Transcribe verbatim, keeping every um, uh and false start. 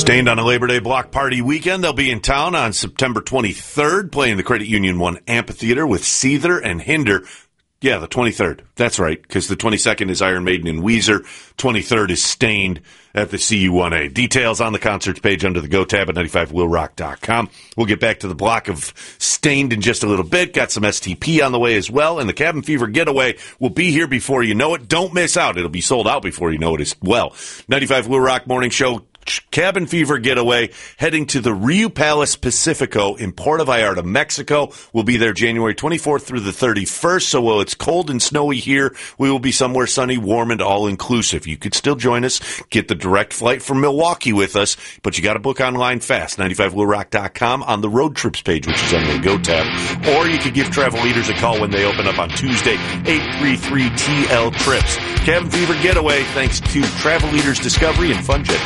Stained on a Labor Day block party weekend. They'll be in town on September twenty-third, playing the Credit Union One Amphitheater with Seether and Hinder. Yeah, the twenty-third. That's right, because the twenty-second is Iron Maiden and Weezer. twenty-third is Stained at the C U one A. Details on the concerts page under the Go tab at ninety-five will rock dot com. We'll get back to the block of Stained in just a little bit. Got some S T P on the way as well, and the Cabin Fever Getaway will be here before you know it. Don't miss out. It'll be sold out before you know it as well. ninety-five Will Rock Morning Show. Cabin Fever Getaway, heading to the Rio Palace Pacifico in Puerto Vallarta, Mexico. We'll be there January twenty-fourth through the thirty-first, so while it's cold and snowy here, we will be somewhere sunny, warm, and all-inclusive. You could still join us, get the direct flight from Milwaukee with us, but you got to book online fast, ninety-five will rock dot com on the road trips page, which is on the Go tab. Or you could give Travel Leaders a call when they open up on Tuesday, eight three three T L Trips. Cabin Fever Getaway, thanks to Travel Leaders Discovery and FunJet.